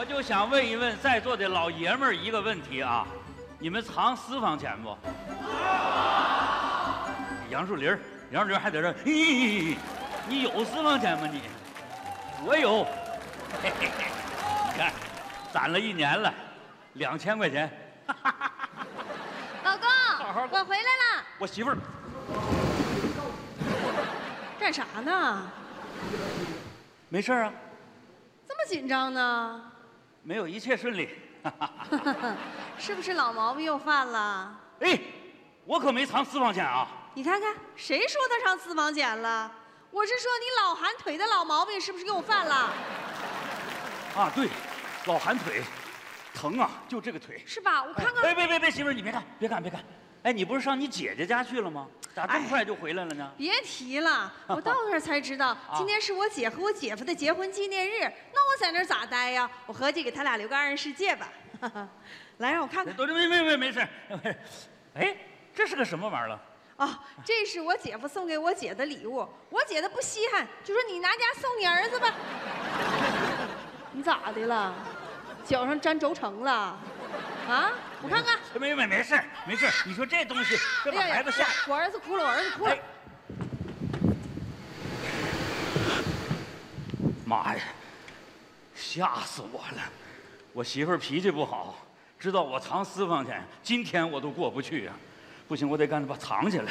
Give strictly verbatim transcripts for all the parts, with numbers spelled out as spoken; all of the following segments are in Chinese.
我就想问一问在座的老爷们儿一个问题啊，你们藏私房钱不？杨树林，杨树林还在这儿，嘿，你有私房钱吗你？我有，嘿嘿嘿，你看，攒了一年了，两千块钱。 老公， 好好我回来了。 我媳妇儿干啥呢？ 没事啊， 这么紧张呢？ 没有，一切顺利。 是不是老毛病又犯了？ 哎，我可没藏私房钱啊！ 你看看，谁说他上私房钱了？我是说你老寒腿的老毛病是不是又犯了？ 啊，对，老寒腿，疼啊，就这个腿。 是吧？我看看。 哎，别别别，媳妇儿，你别看，别看，别看。哎，你不是上你姐姐家去了吗？咋这么快就回来了呢？ 别提了，我到那儿才知道，今天是我姐和我姐夫的结婚纪念日。那我在那儿咋待呀？我合计给他俩留个二人世界吧。来，让我看看。 都没没没没事。哎，这是个什么玩意儿了？ 哦，这是我姐夫送给我姐的礼物。我姐她不稀罕，就说你拿家送你儿子吧。你咋的了？脚上沾轴承了？啊，我看看。 没没没事没事。你说这东西，这把孩子吓。 我儿子哭了，我儿子哭了。 妈呀，吓死我了！我媳妇儿脾气不好，知道我藏私房钱，今天我都过不去啊！不行，我得赶紧把它藏起来。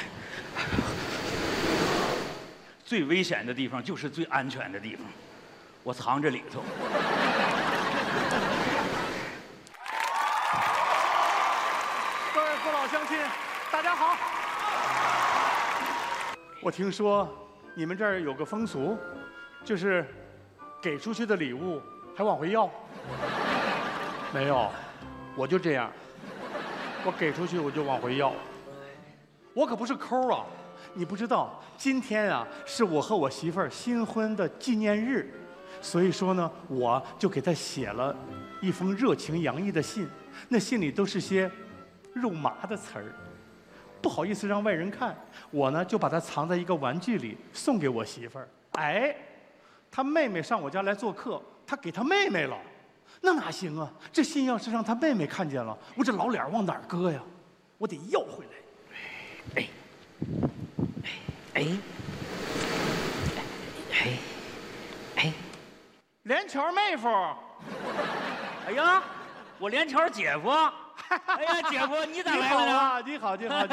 最危险的地方就是最安全的地方，我藏这里头。 各位父老乡亲，大家好。我听说你们这儿有个风俗，就是给出去的礼物还往回要。没有，我就这样，我给出去我就往回要。我可不是抠啊，你不知道，今天啊是我和我媳妇儿新婚的纪念日，所以说呢，我就给她写了一封热情洋溢的信，那信里都是些肉麻的词儿，不好意思让外人看，我呢就把它藏在一个玩具里送给我媳妇儿。哎，她妹妹上我家来做客，她给她妹妹了，那哪行啊？这信要是让她妹妹看见了，我这老脸往哪儿搁呀？我得要回来。 哎，哎，哎，哎， 连桥妹夫， 哎呀，我连桥姐夫，哎呀，姐夫，你咋来了呢？ 你好啊，你好，你好。